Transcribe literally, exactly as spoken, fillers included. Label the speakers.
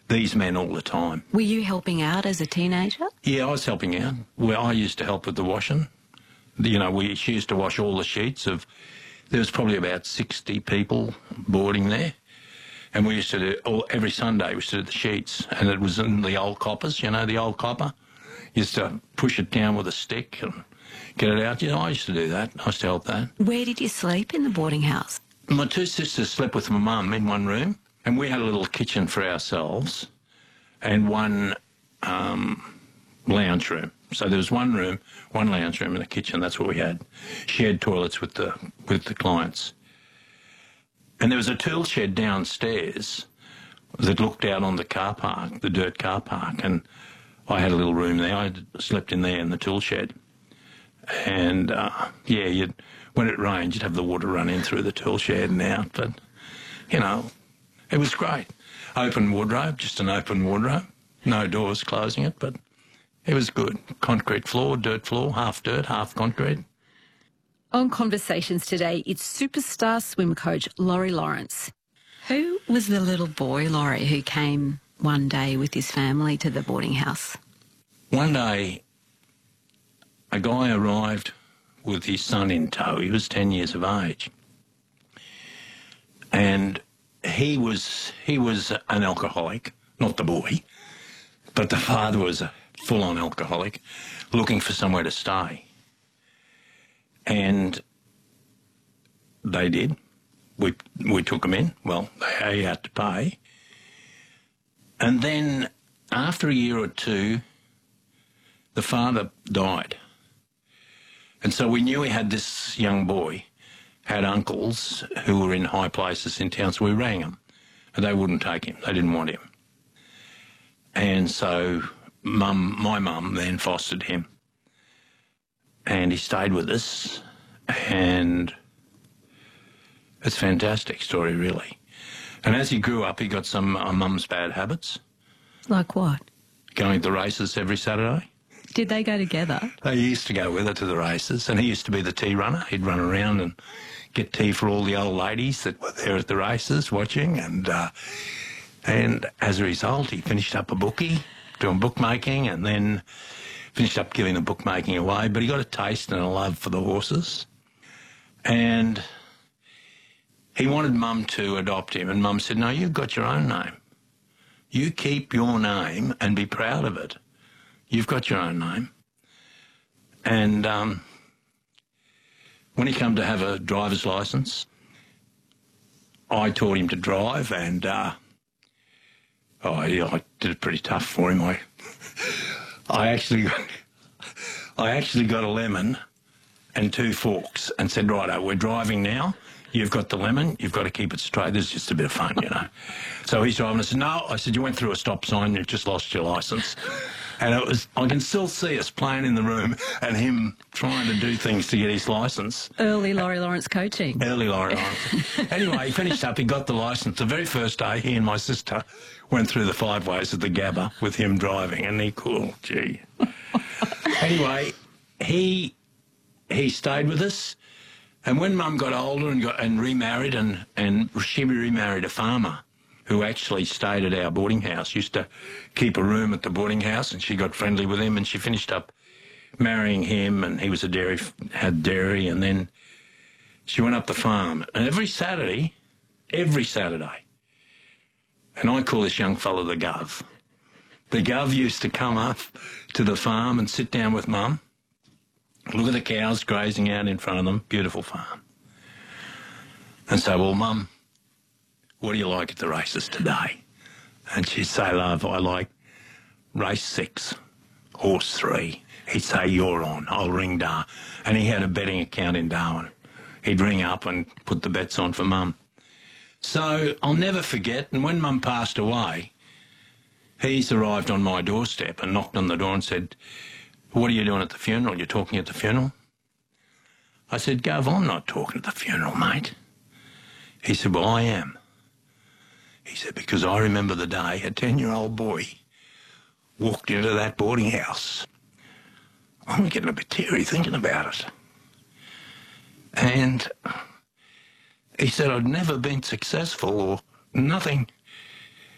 Speaker 1: these men all the time.
Speaker 2: Were you helping out as a teenager?
Speaker 1: Yeah, I was helping out. Well, I used to help with the washing. You know, we she used to wash all the sheets of... There was probably about sixty people boarding there. And we used to do... All, every Sunday we used to do the sheets. And it was in the old coppers, you know, the old copper. You used to push it down with a stick and get it out. You know, I used to do that. I used to help that.
Speaker 2: Where did you sleep in the boarding house?
Speaker 1: My two sisters slept with my mum in one room. And we had a little kitchen for ourselves and one um, lounge room. So there was one room, one lounge room and a kitchen. That's what we had. Shared toilets with the with the clients. And there was a tool shed downstairs that looked out on the car park, the dirt car park. And I had a little room there. I slept in there in the tool shed. And, uh, yeah, you'd, when it rained, you'd have the water run in through the tool shed and out. But, you know... It was great. Open wardrobe, just an open wardrobe. No doors closing it, but it was good. Concrete floor, dirt floor, half dirt, half concrete.
Speaker 2: On Conversations today, it's superstar swim coach Laurie Lawrence. Who was the little boy, Laurie, who came one day with his family to the boarding house?
Speaker 1: One day, a guy arrived with his son in tow. He was ten years of age. And... He was he was an alcoholic, not the boy, but the father was a full-on alcoholic, looking for somewhere to stay. And they did. We we took him in. Well, they had to pay. And then after a year or two, the father died. And so we knew we had this young boy. Had uncles who were in high places in town, so we rang them. And they wouldn't take him. They didn't want him. And so mum, my mum then fostered him. And he stayed with us. And it's a fantastic story, really. And as he grew up, he got some of mum's bad habits.
Speaker 2: Like what?
Speaker 1: Going to the races every Saturday.
Speaker 2: Did they go together?
Speaker 1: They used to go with her to the races, and he used to be the tea runner. He'd run around and get tea for all the old ladies that were there at the races watching, and uh, and as a result, he finished up a bookie, doing bookmaking, and then finished up giving the bookmaking away. But he got a taste and a love for the horses, and he wanted Mum to adopt him, and Mum said, "No, you've got your own name. You keep your name and be proud of it. You've got your own name." And um, when he came to have a driver's licence, I taught him to drive, and uh, oh, I, I did it pretty tough for him. I, I actually, got, I actually got a lemon and two forks, and said, "Righto, we're driving now. You've got the lemon. You've got to keep it straight. This is just a bit of fun, you know." So he's driving. I said, "No." I said, "You went through a stop sign. You've just lost your licence." And it was, I can still see us playing in the room and him trying to do things to get his licence.
Speaker 2: Early Laurie Lawrence coaching.
Speaker 1: Early Laurie Lawrence. Anyway, he finished up, he got the licence. The very first day, he and my sister went through the five ways of the Gabba with him driving, and he, cool, gee. Anyway, he he stayed with us, and when Mum got older and got and remarried, and, and she remarried a farmer who actually stayed at our boarding house, used to keep a room at the boarding house, and she got friendly with him, and she finished up marrying him, and he was a dairy, had dairy, and then she went up the farm. And every Saturday, every Saturday, and I call this young fella the Gov, the Gov used to come up to the farm and sit down with Mum, look at the cows grazing out in front of them, beautiful farm, and say, "Well, Mum, what do you like at the races today?" And she'd say, "Love, I like race six, horse three." He'd say, "You're on, I'll ring Dar." And he had a betting account in Darwin. He'd ring up and put the bets on for Mum. So I'll never forget, and when Mum passed away, he's arrived on my doorstep and knocked on the door and said, "What are you doing at the funeral? You're talking at the funeral?" I said, "Gov, I'm not talking at the funeral, mate." He said, "Well, I am." He said, "Because I remember the day a ten-year-old boy walked into that boarding house." I'm getting a bit teary thinking about it. And he said, "I'd never been successful or nothing